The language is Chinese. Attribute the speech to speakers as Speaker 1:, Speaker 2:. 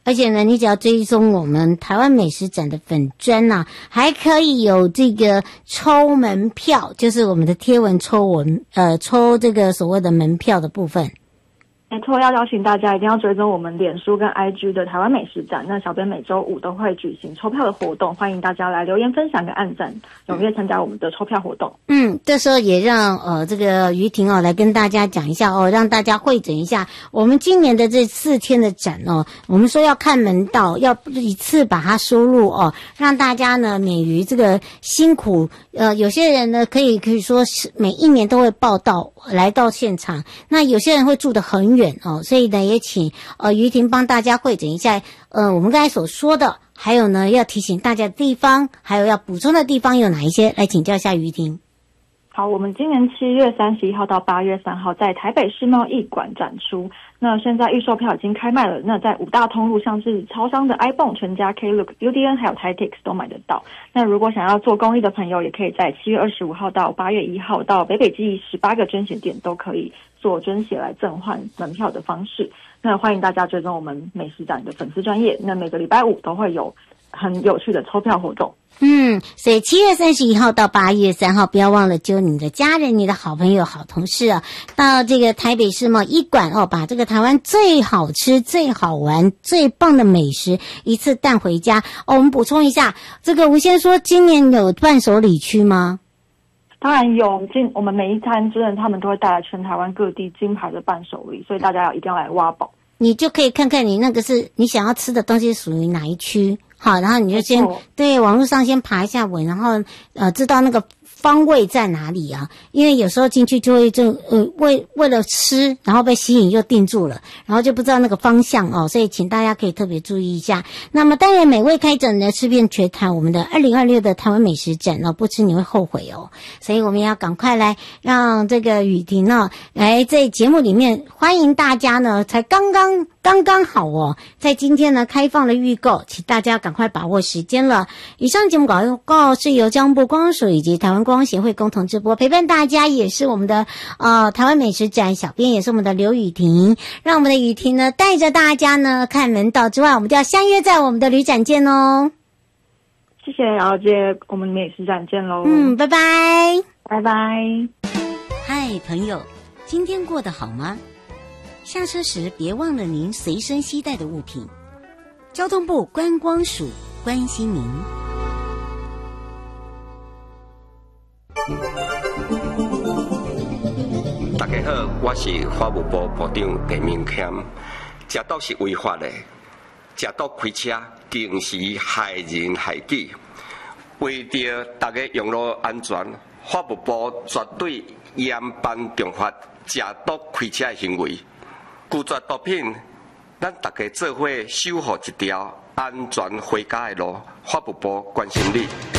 Speaker 1: 而且呢，你只要追踪我们台湾美食展的粉专啊，还可以有这个抽门票，就是我们的贴文抽这个所谓的门票的部分。
Speaker 2: 没错，要邀请大家一定要追踪我们脸书跟 IG 的台湾美食展。那小编每周五都会举行抽票的活动，欢迎大家来留言分享跟按赞，踊跃参加我们的抽票活动。
Speaker 1: 这时候也让这个于婷来跟大家讲一下让大家汇整一下我们今年的这4天的展我们说要看门道，要一次把它收入让大家呢免于这个辛苦。有些人呢可以说是每一年都会报到来到现场，那有些人会住得很远所以呢也请于婷帮大家汇整一下我们刚才所说的，还有呢要提醒大家的地方，还有要补充的地方有哪一些，来请教一下于婷。
Speaker 2: 好，我们今年7月31号到8月3号在台北世贸艺馆展出。那现在预售票已经开卖了，那在5大通路像是超商的 iPhone、全家、Klook、UDN 还有 Titix 都买得到。那如果想要做公益的朋友，也可以在7月25号到8月1号到北基18个捐血点都可以做捐血来赠换门票的方式。那欢迎大家追踪我们美食展的粉丝专页，那每个礼拜五都会有很有趣的抽票活动。
Speaker 1: 所以7月31号到8月3号，不要忘了揪你的家人、你的好朋友、好同事到这个台北世贸艺馆把这个台湾最好吃、最好玩、最棒的美食一次带回家。我们补充一下，这个吴先说今年有伴手礼区吗？
Speaker 2: 当然有，我们每一摊真的他们都会带来全台湾各地金牌的伴手礼，所以大家一定要来挖宝。
Speaker 1: 你就可以看看你那个是你想要吃的东西属于哪一区。好，然后你就先对网络上先爬一下文，然后知道那个方位在哪里啊？因为有时候进去就会为了吃，然后被吸引又定住了，然后就不知道那个方向所以请大家可以特别注意一下。那么当然美味开展呢，吃遍全台我们的2026的台湾美食展不吃你会后悔所以我们要赶快来让这个雨婷来在节目里面欢迎大家呢，才刚刚好在今天呢开放了预购，请大家赶快把握时间了。以上节目广告是由交通部观光署以及台湾观光协会共同直播，陪伴大家也是我们的台湾美食展小编，也是我们的刘雨婷，让我们的雨婷呢带着大家呢看门道之外，我们就要相约在我们的旅展见
Speaker 2: 谢谢姚姐，我们美食展见咯。
Speaker 1: 拜拜
Speaker 2: 拜拜。
Speaker 1: 嗨朋友，今天过得好吗？下车时别忘了您随身携带的物品。交通部观光署关心您。
Speaker 3: 大家好，我是法务部部长陈明谦。食毒是违法的，食毒开车更是害人害己。为着大家用路安全，法务部绝对严办重罚食毒开车的行为。拒绝毒品，咱大家做伙守护一条安全回家的路。法务部关心你。